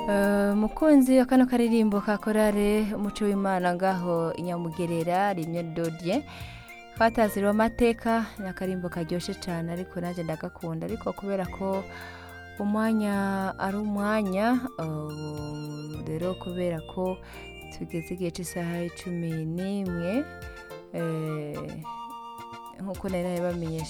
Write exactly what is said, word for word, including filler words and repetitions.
Eh, mukunzi wa kano karirimbo ka korale umuco w'Imana ngaho inyamugerera rimwe dodye katazirwa amateka n'akarimbo karyoshe cyane ariko naje ndagakunda ariko kubera ko umwanya ari umwanya uh, rero kubera ko tugeze igihe cy'isaha icumi n'imwe eh, nkuko nari nabibamenyesha